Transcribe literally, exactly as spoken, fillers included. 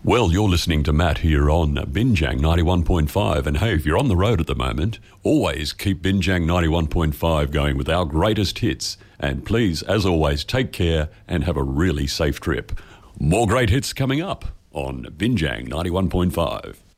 Well, you're listening to Matt here on Binjang ninety-one point five. And hey, if you're on the road at the moment, always keep Binjang ninety-one point five going with our greatest hits. And please, as always, take care and have a really safe trip. More great hits coming up on Binjang ninety-one point five.